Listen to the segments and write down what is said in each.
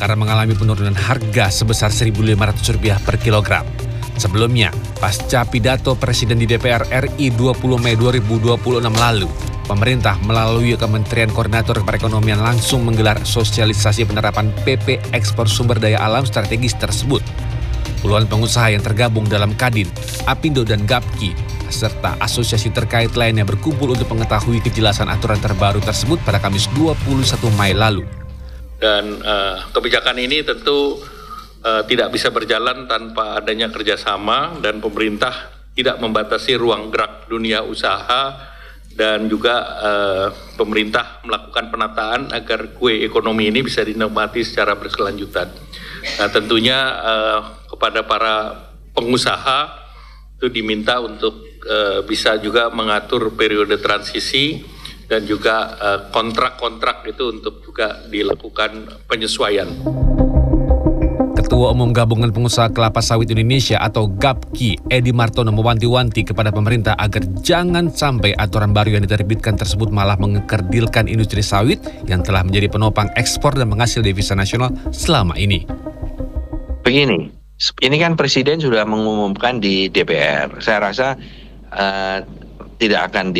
karena mengalami penurunan harga sebesar Rp1.500 per kilogram. Sebelumnya, pasca pidato Presiden di DPR RI 20 Mei 2026 lalu, pemerintah melalui Kementerian Koordinator Perekonomian langsung menggelar sosialisasi penerapan PP ekspor sumber daya alam strategis tersebut. Puluhan pengusaha yang tergabung dalam Kadin, Apindo dan Gapki, serta asosiasi terkait lainnya berkumpul untuk mengetahui kejelasan aturan terbaru tersebut pada Kamis 21 Mei lalu. Dan kebijakan ini tentu tidak bisa berjalan tanpa adanya kerjasama dan pemerintah tidak membatasi ruang gerak dunia usaha dan juga pemerintah melakukan penataan agar kue ekonomi ini bisa dinikmati secara berkelanjutan. Nah, tentunya kepada para pengusaha itu diminta untuk bisa juga mengatur periode transisi dan juga kontrak-kontrak itu untuk juga dilakukan penyesuaian. Ketua Umum Gabungan Pengusaha Kelapa Sawit Indonesia atau GAPKI, Edi Martono mewanti-wanti kepada pemerintah agar jangan sampai aturan baru yang diterbitkan tersebut malah mengkerdilkan industri sawit yang telah menjadi penopang ekspor dan penghasil devisa nasional selama ini. Begini, ini kan Presiden sudah mengumumkan di DPR. Saya rasa tidak akan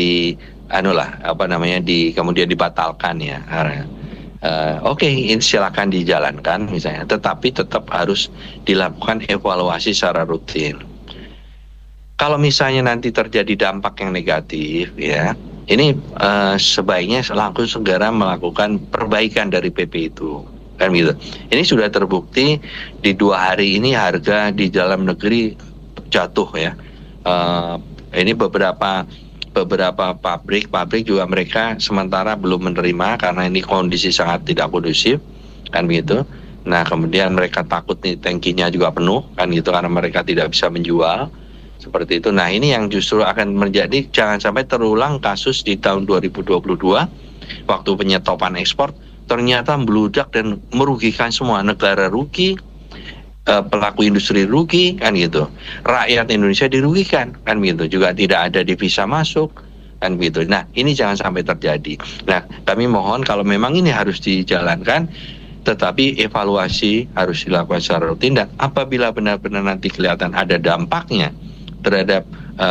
kemudian dibatalkan ya. Oke, silakan dijalankan misalnya, tetapi tetap harus dilakukan evaluasi secara rutin. Kalau misalnya nanti terjadi dampak yang negatif, ya, ini sebaiknya langsung segera melakukan perbaikan dari PP itu, kan gitu. Ini sudah terbukti di 2 hari ini harga di dalam negeri jatuh ya. Ini beberapa pabrik juga mereka sementara belum menerima karena ini kondisi sangat tidak kondusif, kan begitu. Nah, kemudian mereka takut nih tangkinya juga penuh, kan gitu, karena mereka tidak bisa menjual seperti itu. Nah, ini yang justru akan menjadi jangan sampai terulang kasus di tahun 2022 waktu penyetopan ekspor ternyata meludak dan merugikan semua, negara rugi, pelaku industri rugi, kan gitu. Rakyat Indonesia dirugikan, kan gitu. Juga tidak ada devisa masuk, kan gitu. Nah, ini jangan sampai terjadi. Nah, kami mohon kalau memang ini harus dijalankan, tetapi evaluasi harus dilakukan secara rutin, dan apabila benar-benar nanti kelihatan ada dampaknya terhadap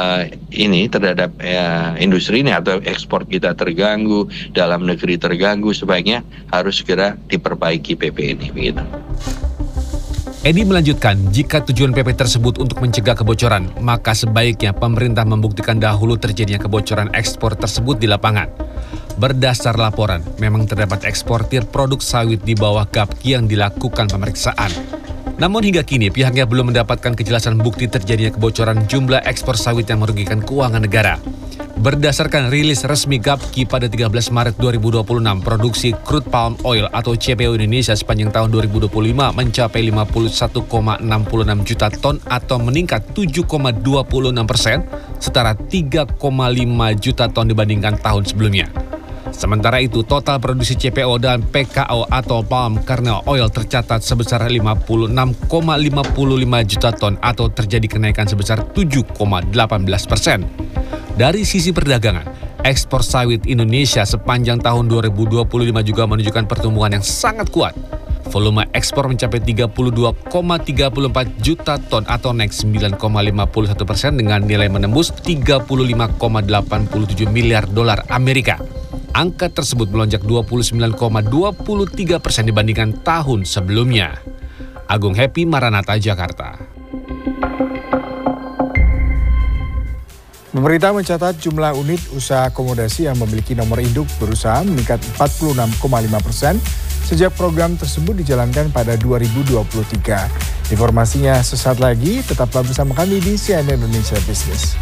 industri ini atau ekspor kita terganggu, dalam negeri terganggu, sebaiknya harus segera diperbaiki PP ini, begitu. Edi melanjutkan, jika tujuan PP tersebut untuk mencegah kebocoran, maka sebaiknya pemerintah membuktikan dahulu terjadinya kebocoran ekspor tersebut di lapangan. Berdasar laporan, memang terdapat eksportir produk sawit di bawah GAPKI yang dilakukan pemeriksaan. Namun hingga kini pihaknya belum mendapatkan kejelasan bukti terjadinya kebocoran jumlah ekspor sawit yang merugikan keuangan negara. Berdasarkan rilis resmi GAPKI pada 13 Maret 2026, produksi crude palm oil atau CPO Indonesia sepanjang tahun 2025 mencapai 51,66 juta ton atau meningkat 7,26%, setara 3,5 juta ton dibandingkan tahun sebelumnya. Sementara itu, total produksi CPO dan PKO atau palm kernel oil tercatat sebesar 56,55 juta ton atau terjadi kenaikan sebesar 7,18%. Dari sisi perdagangan, ekspor sawit Indonesia sepanjang tahun 2025 juga menunjukkan pertumbuhan yang sangat kuat. Volume ekspor mencapai 32,34 juta ton atau naik 9,51% dengan nilai menembus 35,87 miliar dolar Amerika. Angka tersebut melonjak 29,23% dibandingkan tahun sebelumnya. Agung Happy, Maranatha, Jakarta. Pemerintah mencatat jumlah unit usaha akomodasi yang memiliki nomor induk berusaha meningkat 46,5% sejak program tersebut dijalankan pada 2023. Informasinya sesaat lagi, tetaplah bersama kami di CNN Indonesia Business.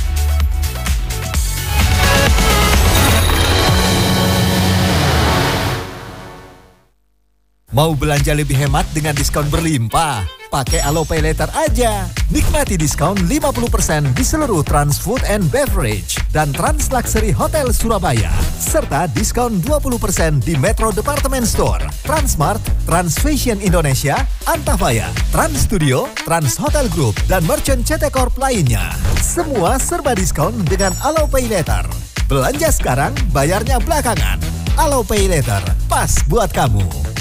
Mau belanja lebih hemat dengan diskon berlimpah? Pakai Alo Pay Later aja. Nikmati diskon 50% di seluruh Trans Food and Beverage dan Trans Luxury Hotel Surabaya. Serta diskon 20% di Metro Department Store, Transmart, Trans Fashion Indonesia, Antafaya, Trans Studio, Trans Hotel Group, dan Merchant CT Corp lainnya. Semua serba diskon dengan Alo Pay Later. Belanja sekarang, bayarnya belakangan. Alo Pay Later, pas buat kamu.